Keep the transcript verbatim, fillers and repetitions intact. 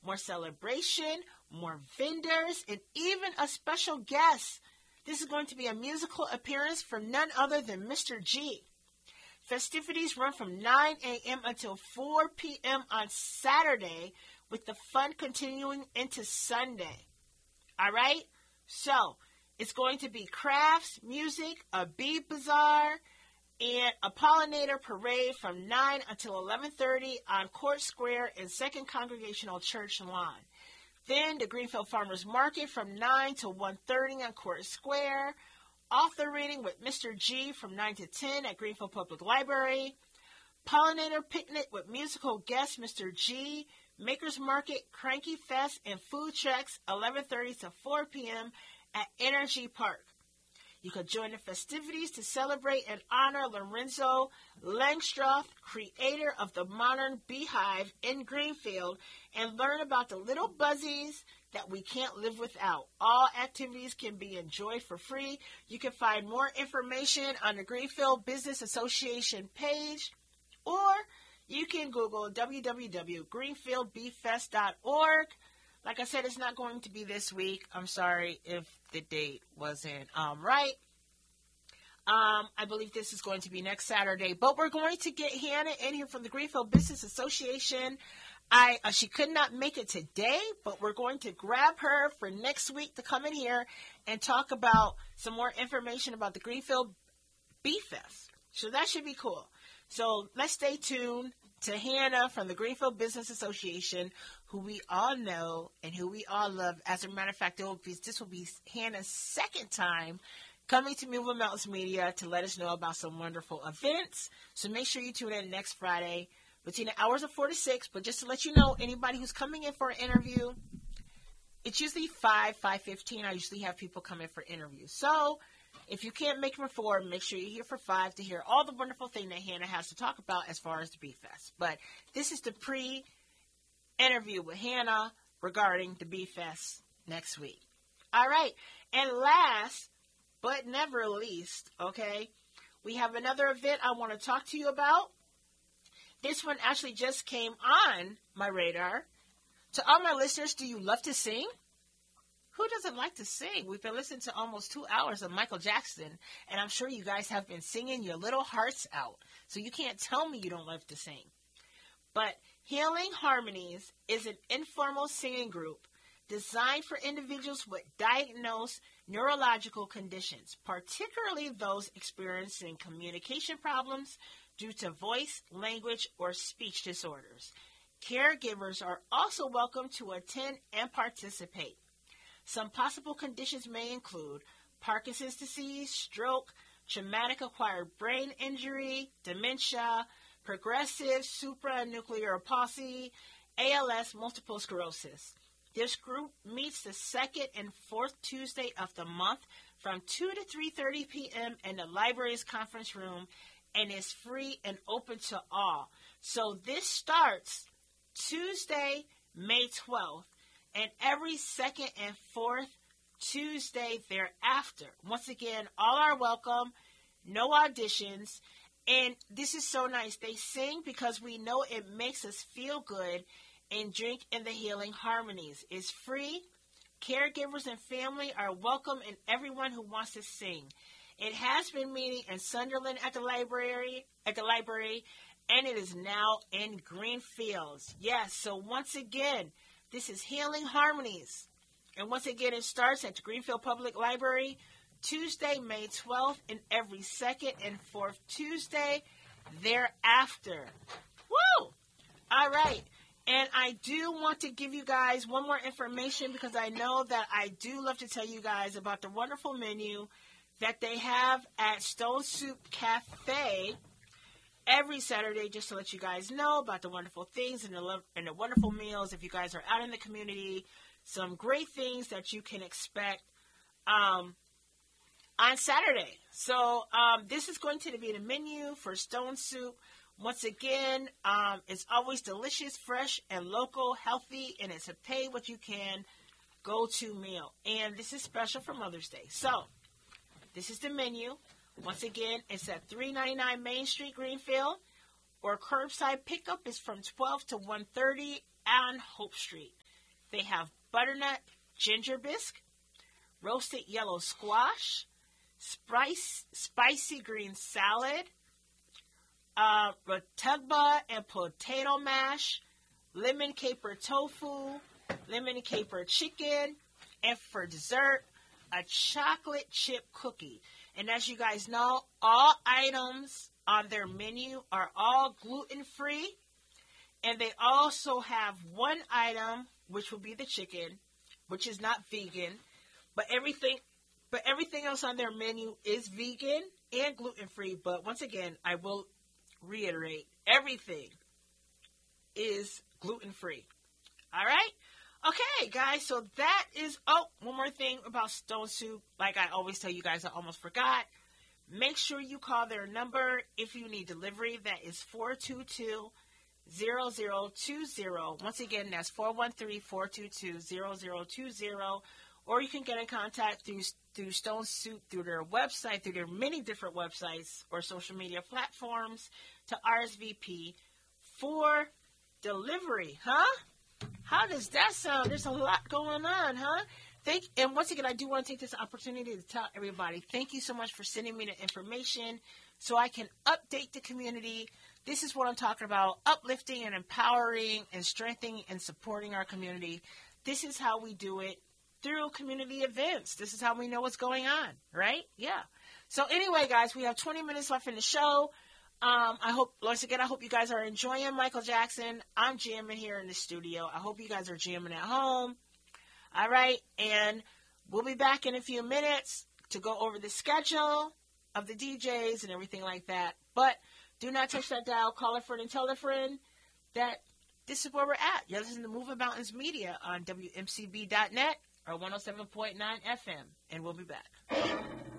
more celebration, more vendors, and even a special guest. This is going to be a musical appearance from none other than Mister G. Festivities run from nine a.m. until four p.m. on Saturday, with the fun continuing into Sunday. All right? So, it's going to be crafts, music, a bee bazaar, and a pollinator parade from nine until eleven thirty on Court Square in Second Congregational Church lawn. Then the Greenfield Farmers Market from nine to one thirty on Court Square. Author reading with Mister G from nine to ten at Greenfield Public Library. Pollinator picnic with musical guest Mister G. Makers Market, Cranky Fest, and food trucks eleven thirty to four p.m. at Energy Park. You can join the festivities to celebrate and honor Lorenzo Langstroth, creator of the modern beehive in Greenfield, and learn about the little buzzies that we can't live without. All activities can be enjoyed for free. You can find more information on the Greenfield Business Association page, or you can Google w w w dot greenfield bee fest dot org. Like I said, it's not going to be this week. I'm sorry if the date wasn't um, right. Um, I believe this is going to be next Saturday. But we're going to get Hannah in here from the Greenfield Business Association. I uh, She could not make it today, but we're going to grab her for next week to come in here and talk about some more information about the Greenfield Bee Fest. So that should be cool. So let's stay tuned to Hannah from the Greenfield Business Association, who we all know and who we all love. As a matter of fact, will be, this will be Hannah's second time coming to Moving Mountains Media to let us know about some wonderful events. So make sure you tune in next Friday between the hours of four to six. But just to let you know, anybody who's coming in for an interview, it's usually five, five fifteen. I usually have people come in for interviews. So if you can't make it for four, make sure you're here for five to hear all the wonderful thing that Hannah has to talk about as far as the Bee Fest. But this is the pre-interview with Hannah regarding the Bee Fest next week. All right. And last but never least, okay, we have another event I want to talk to you about. This one actually just came on my radar. To all my listeners, do you love to sing? Who doesn't like to sing? We've been listening to almost two hours of Michael Jackson, and I'm sure you guys have been singing your little hearts out. So you can't tell me you don't love to sing. But Healing Harmonies is an informal singing group designed for individuals with diagnosed neurological conditions, particularly those experiencing communication problems due to voice, language, or speech disorders. Caregivers are also welcome to attend and participate. Some possible conditions may include Parkinson's disease, stroke, traumatic acquired brain injury, dementia, progressive supranuclear palsy, A L S, multiple sclerosis. This group meets the second and fourth Tuesday of the month from two to three thirty p.m. in the library's conference room and is free and open to all. So this starts Tuesday, May twelfth, and every second and fourth Tuesday thereafter. Once again, all are welcome, no auditions, and this is so nice. They sing because we know it makes us feel good and drink in the Healing Harmonies. It's free. Caregivers and family are welcome, and everyone who wants to sing. It has been meeting in Sunderland at the library, at the library, and it is now in Greenfields. Yes, so once again, this is Healing Harmonies. And once again, it starts at the Greenfield Public Library, Tuesday, May twelfth, and every second and fourth Tuesday thereafter. Woo! All right. And I do want to give you guys one more information because I know that I do love to tell you guys about the wonderful menu that they have at Stone Soup Cafe every Saturday, just to let you guys know about the wonderful things and the, love, and the wonderful meals. If you guys are out in the community, some great things that you can expect um, on Saturday. So um, this is going to be the menu for Stone Soup. Once again, um, it's always delicious, fresh, and local, healthy, and it's a pay what you can go-to meal. And this is special for Mother's Day. So this is the menu. Once again, it's at three ninety-nine Main Street, Greenfield, or curbside pickup is from twelve to one thirty on Hope Street. They have butternut ginger bisque, roasted yellow squash, spice, spicy green salad, uh, rotugba and potato mash, lemon caper tofu, lemon caper chicken, and for dessert, a chocolate chip cookie. And as you guys know, all items on their menu are all gluten-free, and they also have one item, which will be the chicken, which is not vegan, but everything but everything else on their menu is vegan and gluten-free. But once again, I will reiterate, everything is gluten-free. All right? Okay, guys, so that is, oh, one more thing about Stone Soup. Like I always tell you guys, I almost forgot. Make sure you call their number if you need delivery. That is four two two, zero zero two zero. Once again, that's four one three, four two two, zero zero two zero. Or you can get in contact through through Stone Soup, through their website, through their many different websites or social media platforms to R S V P for delivery, huh? How does that sound? There's a lot going on, huh? Thank, and once again, I do want to take this opportunity to tell everybody, thank you so much for sending me the information so I can update the community. This is what I'm talking about, uplifting and empowering and strengthening and supporting our community. This is how we do it through community events. This is how we know what's going on, right? Yeah. So anyway, guys, we have twenty minutes left in the show. Um, I hope, once again, I hope you guys are enjoying Michael Jackson. I'm jamming here in the studio. I hope you guys are jamming at home. All right. And we'll be back in a few minutes to go over the schedule of the D Js and everything like that. But do not touch that dial. Call a friend and tell a friend that this is where we're at. You're listening to Moving Mountains Media on W M C B dot net or one oh seven point nine F M. And we'll be back.